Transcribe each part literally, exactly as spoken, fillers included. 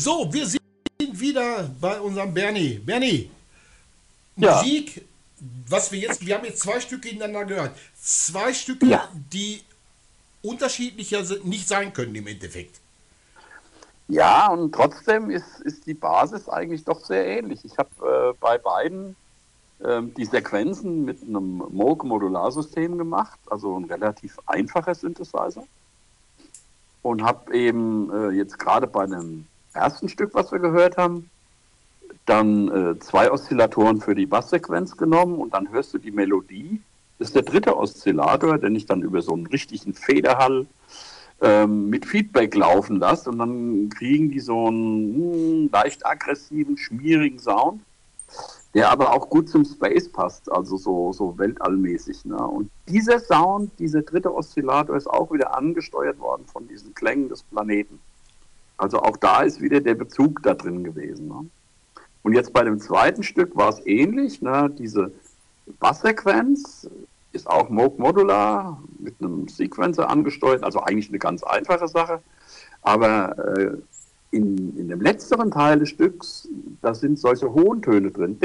So, wir sind wieder bei unserem Bernie. Bernie, Ja, Musik, was wir jetzt, wir haben jetzt zwei Stücke hintereinander gehört. Zwei Stücke, ja, die unterschiedlicher se- nicht sein können im Endeffekt. ja, und trotzdem ist, ist die Basis eigentlich doch sehr ähnlich. Ich habe äh, bei beiden ähm, die Sequenzen mit einem Moog-Modularsystem gemacht, also ein relativ einfacher Synthesizer. Und habe eben äh, jetzt gerade bei dem ersten Stück, was wir gehört haben, dann äh, zwei Oszillatoren für die Basssequenz genommen und dann hörst du die Melodie. Das ist der dritte Oszillator, den ich dann über so einen richtigen Federhall ähm, mit Feedback laufen lasse und dann kriegen die so einen hm, leicht aggressiven, schmierigen Sound, der aber auch gut zum Space passt, also so, so weltallmäßig. Ne? Und dieser Sound, dieser dritte Oszillator ist auch wieder angesteuert worden von diesen Klängen des Planeten. Also auch da ist wieder der Bezug da drin gewesen. Ne? Und jetzt bei dem zweiten Stück war es ähnlich. Ne? Diese Basssequenz ist auch Moog Modular mit einem Sequencer angesteuert, also eigentlich eine ganz einfache Sache. Aber äh, in, in dem letzteren Teil des Stücks, da sind solche hohen Töne drin.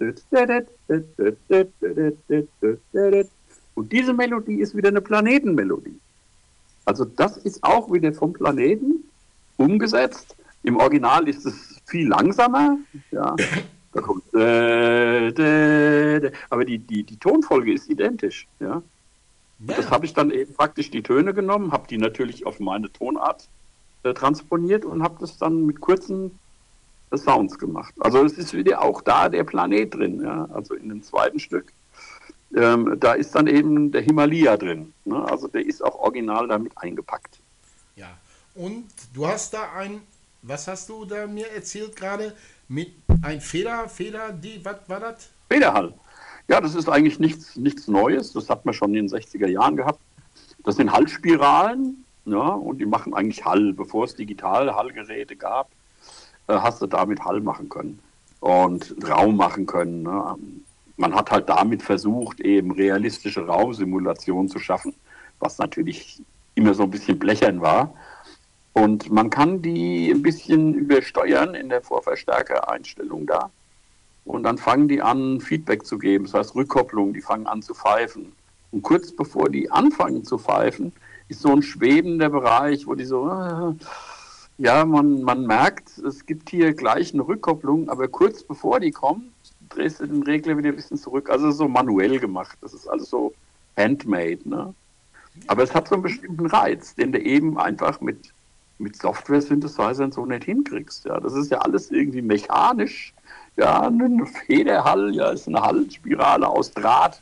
Und diese Melodie ist wieder eine Planetenmelodie. Also das ist auch wieder vom Planeten umgesetzt. Im Original ist es viel langsamer. Ja. Da kommt, äh, dä, dä. Aber die, die, die Tonfolge ist identisch. Ja. Und Ja, das ja. habe ich dann eben praktisch die Töne genommen, habe die natürlich auf meine Tonart äh, transponiert und habe das dann mit kurzen äh, Sounds gemacht. Also es ist wieder auch da der Planet drin. Ja. Also in dem zweiten Stück. Ähm, da ist dann eben der Himalaya drin. Ne? Also der ist auch original damit eingepackt. Ja. Und du hast da ein, was hast du da mir erzählt gerade? Mit ein Feder, Feder, die, was war das? Federhall. Ja, das ist eigentlich nichts, nichts Neues. Das hat man schon in den sechziger Jahren gehabt. Das sind Hallspiralen, ja, und die machen eigentlich Hall. Bevor es digitale Hallgeräte gab, äh, hast du damit Hall machen können und Raum machen können. Ne? Man hat halt damit versucht, eben realistische Raumsimulationen zu schaffen, was natürlich immer so ein bisschen blechern war. Und man kann die ein bisschen übersteuern in der Vorverstärkereinstellung da. Und dann fangen die an, Feedback zu geben, das heißt Rückkopplung, die fangen an zu pfeifen. Und kurz bevor die anfangen zu pfeifen, ist so ein schwebender Bereich, wo die so, äh, ja, man, man merkt, es gibt hier gleich eine Rückkopplung, aber kurz bevor die kommen, drehst du den Regler wieder ein bisschen zurück. Also so manuell gemacht, das ist alles so handmade. Ne? Aber es hat so einen bestimmten Reiz, den du eben einfach mit, mit Software-Synthesizern so nicht hinkriegst. Ja, das ist ja alles irgendwie mechanisch. Ja, ein Federhall, ja, ist eine Hallspirale aus Draht.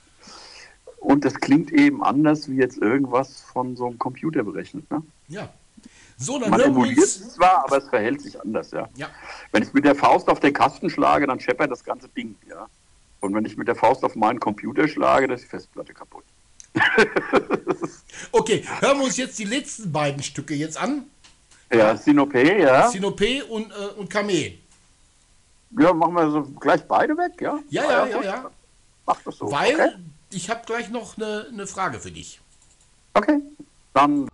Und das klingt eben anders, wie jetzt irgendwas von so einem Computer berechnet. Ne? Ja. So, dann Man hören wir emuliert uns. es zwar, aber es verhält sich anders. Ja. Ja. Wenn ich mit der Faust auf den Kasten schlage, dann scheppert das ganze Ding. Ja. Und wenn ich mit der Faust auf meinen Computer schlage, dann ist die Festplatte kaputt. Okay, hören wir uns jetzt die letzten beiden Stücke jetzt an. Ja, Ja. Sinope, ja. Sinope und, äh, und Kameh. Ja, machen wir so gleich beide weg, ja? Ja, Ah, ja, ja, ja, gut. ja. Mach das so. Okay. Weil ich habe gleich noch eine, eine Frage für dich. Okay. Dann